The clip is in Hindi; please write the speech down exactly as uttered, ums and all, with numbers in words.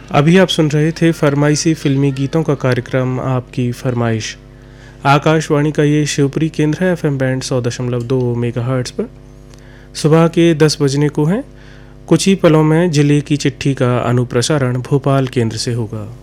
अभी आप सुन रहे थे फरमाइशी फिल्मी गीतों का कार्यक्रम आपकी फरमाइश। आकाशवाणी का ये शिवपुरी केंद्र है, एफएम बैंड सौ दशमलव दो मेगाहर्ट्ज़ पर। सुबह के दस बजने को हैं। कुछ ही पलों में जिले की चिट्ठी का अनुप्रसारण भोपाल केंद्र से होगा।